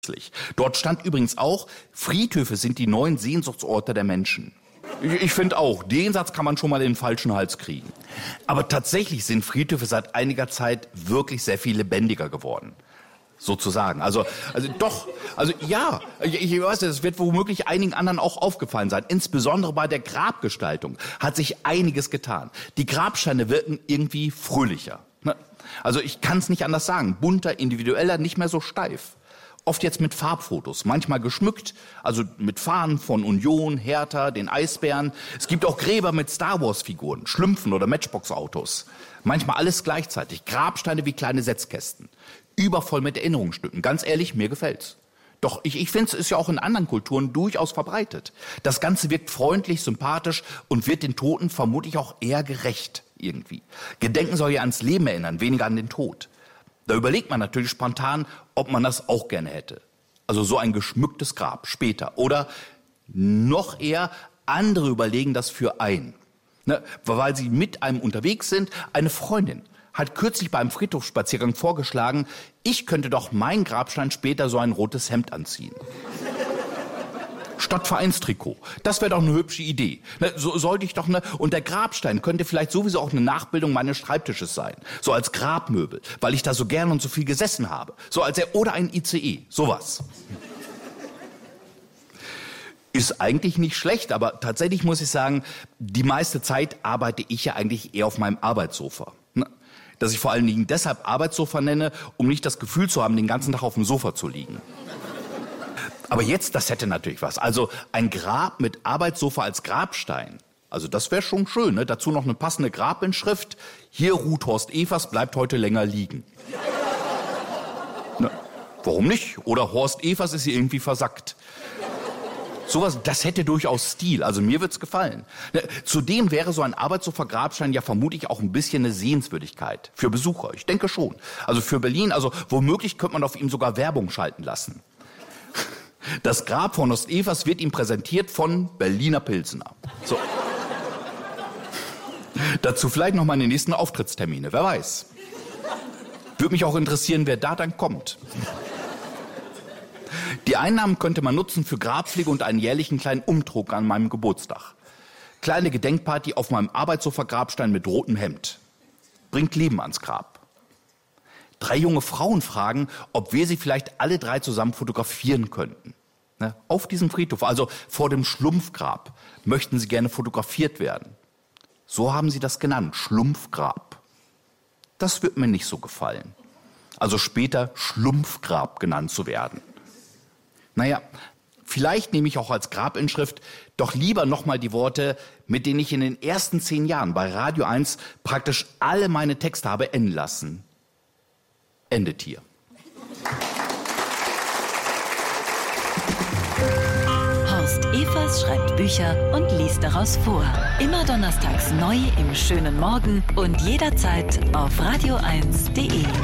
Dort stand übrigens auch, Friedhöfe sind die neuen Sehnsuchtsorte der Menschen. Ich finde auch, den Satz kann man schon mal in den falschen Hals kriegen. Aber tatsächlich sind Friedhöfe seit einiger Zeit wirklich sehr viel lebendiger geworden. Sozusagen. Also ja, ich weiß, das wird womöglich einigen anderen auch aufgefallen sein. Insbesondere bei der Grabgestaltung hat sich einiges getan. Die Grabsteine wirken irgendwie fröhlicher. Also ich kann es nicht anders sagen. Bunter, individueller, nicht mehr so steif. Oft jetzt mit Farbfotos, manchmal geschmückt, also mit Fahnen von Union, Hertha, den Eisbären. Es gibt auch Gräber mit Star-Wars-Figuren, Schlümpfen oder Matchbox-Autos. Manchmal alles gleichzeitig, Grabsteine wie kleine Setzkästen. Übervoll mit Erinnerungsstücken. Ganz ehrlich, mir gefällt's. Doch ich finde, es ist ja auch in anderen Kulturen durchaus verbreitet. Das Ganze wirkt freundlich, sympathisch und wird den Toten vermutlich auch eher gerecht irgendwie. Gedenken soll ja ans Leben erinnern, weniger an den Tod. Da überlegt man natürlich spontan, ob man das auch gerne hätte. Also so ein geschmücktes Grab später. Oder noch eher, andere überlegen das für einen. Weil sie mit einem unterwegs sind. Eine Freundin hat kürzlich bei einem Friedhofsspaziergang vorgeschlagen, ich könnte doch meinen Grabstein später so ein rotes Hemd anziehen. Statt Vereinstrikot. Das wäre doch eine hübsche Idee. So sollte ich doch und der Grabstein könnte vielleicht sowieso auch eine Nachbildung meines Schreibtisches sein. So als Grabmöbel, weil ich da so gern und so viel gesessen habe. Oder ein ICE. Sowas. Ist eigentlich nicht schlecht, aber tatsächlich muss ich sagen, die meiste Zeit arbeite ich ja eigentlich eher auf meinem Arbeitssofa. Dass ich vor allen Dingen deshalb Arbeitssofa nenne, um nicht das Gefühl zu haben, den ganzen Tag auf dem Sofa zu liegen. Aber jetzt, das hätte natürlich was. Also ein Grab mit Arbeitssofa als Grabstein. Also das wäre schon schön. Ne? Dazu noch eine passende Grabinschrift. Hier ruht Horst Evers, bleibt heute länger liegen. Warum nicht? Oder Horst Evers ist hier irgendwie versackt. Sowas, das hätte durchaus Stil. Also mir wird's gefallen. Zudem wäre so ein Arbeitssofa-Grabstein ja vermutlich auch ein bisschen eine Sehenswürdigkeit. Für Besucher, ich denke schon. Also für Berlin, also womöglich könnte man auf ihm sogar Werbung schalten lassen. Das Grab von Horst Evers wird ihm präsentiert von Berliner Pilsener. So. Dazu vielleicht noch meine nächsten Auftrittstermine, wer weiß. Würde mich auch interessieren, wer da dann kommt. Die Einnahmen könnte man nutzen für Grabpflege und einen jährlichen kleinen Umtrunk an meinem Geburtstag. Kleine Gedenkparty auf meinem Arbeitssofa-Grabstein mit rotem Hemd. Bringt Leben ans Grab. 3 junge Frauen fragen, ob wir sie vielleicht alle 3 zusammen fotografieren könnten. Auf diesem Friedhof, also vor dem Schlumpfgrab, möchten sie gerne fotografiert werden. So haben sie das genannt, Schlumpfgrab. Das wird mir nicht so gefallen. Also später Schlumpfgrab genannt zu werden. Vielleicht nehme ich auch als Grabinschrift doch lieber nochmal die Worte, mit denen ich in den ersten 10 Jahren bei Radio 1 praktisch alle meine Texte habe enden lassen. Endet hier. Horst Evers schreibt Bücher und liest daraus vor. Immer donnerstags neu im schönen Morgen und jederzeit auf radio1.de.